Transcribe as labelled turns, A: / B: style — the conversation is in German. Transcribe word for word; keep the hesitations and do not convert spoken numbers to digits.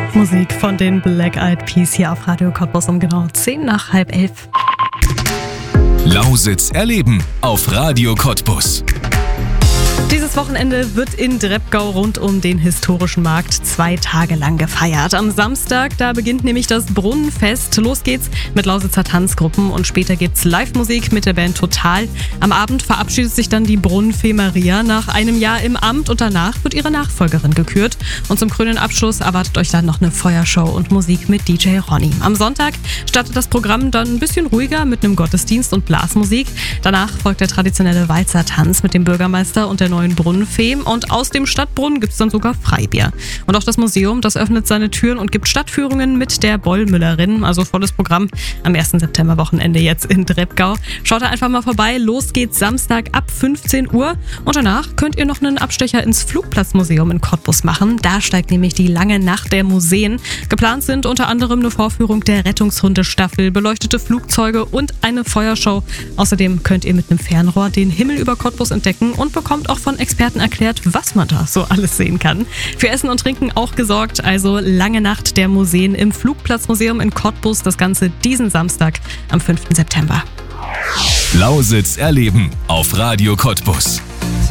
A: Musik von den Black Eyed Peas hier auf Radio Cottbus um genau zehn nach halb elf.
B: Lausitz erleben auf Radio Cottbus.
A: Dieses Wochenende wird in Drepgau rund um den historischen Markt zwei Tage lang gefeiert. Am Samstag, da beginnt nämlich das Brunnenfest. Los geht's mit Lausitzer Tanzgruppen und später gibt's Live-Musik mit der Band Total. Am Abend verabschiedet sich dann die Brunnenfee Maria nach einem Jahr im Amt und danach wird ihre Nachfolgerin gekürt. Und zum krönenden Abschluss erwartet euch dann noch eine Feuershow und Musik mit D J Ronny. Am Sonntag startet das Programm dann ein bisschen ruhiger mit einem Gottesdienst und Blasmusik. Danach folgt der traditionelle Walzertanz mit dem Bürgermeister und der neuen Brunnenfee und aus dem Stadtbrunnen gibt es dann sogar Freibier. Und auch das Museum, das öffnet seine Türen und gibt Stadtführungen mit der Bollmüllerin, also volles Programm am ersten September-Wochenende jetzt in Drepgau. Schaut da einfach mal vorbei, los geht's Samstag ab fünfzehn Uhr und danach könnt ihr noch einen Abstecher ins Flugplatzmuseum in Cottbus machen. Da steigt nämlich die lange Nacht der Museen. Geplant sind unter anderem eine Vorführung der Rettungshundestaffel, beleuchtete Flugzeuge und eine Feuershow. Außerdem könnt ihr mit einem Fernrohr den Himmel über Cottbus entdecken und bekommt auch von Experten erklärt, was man da so alles sehen kann. Für Essen und Trinken auch gesorgt, also lange Nacht der Museen im Flugplatzmuseum in Cottbus, das Ganze diesen Samstag am fünften September.
B: Lausitz erleben auf Radio Cottbus.